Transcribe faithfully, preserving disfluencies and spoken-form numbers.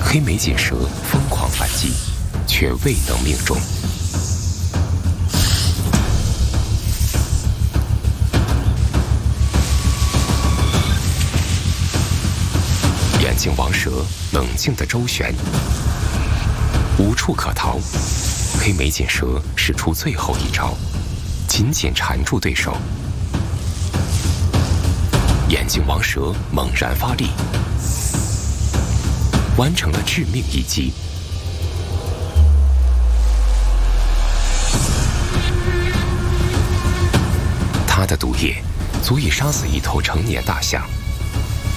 黑眉锦蛇疯狂反击，却未能命中。眼镜王蛇冷静地周旋，无处可逃。黑眉锦蛇使出最后一招，紧紧缠住对手。眼镜王蛇猛然发力，完成了致命一击。他的毒液足以杀死一头成年大象。